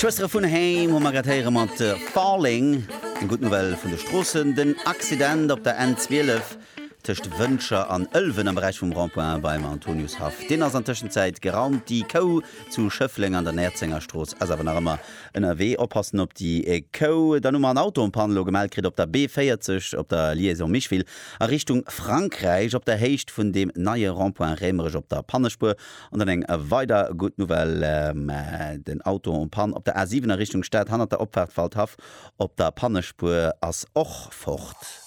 Schwester vun Heim ho magatéiere mat Falling, en gut Novel vun de Strossen, den Accident op der N12 tcht Wënscher an Ölwen am Bereich vum Rond-Point beim Antoniushaft. Den ass an Tëschenzeit geraumt die Kou zu Schëffling an der Nerzingerstroos as awer nach immer NRW oppassen op die Kou, dann an Auto um Panlo gemeldt krit op der B40 op der Liaison Michwil a Richtung Frankreich op der Heicht vun dem neue Rond-Point Remerich op der Pannespur an dann eng weiter gut Novel den Auto um Pan op der A7er Richtung Stadt han der Opwärtfalt haf op der Pannespur ass och fort.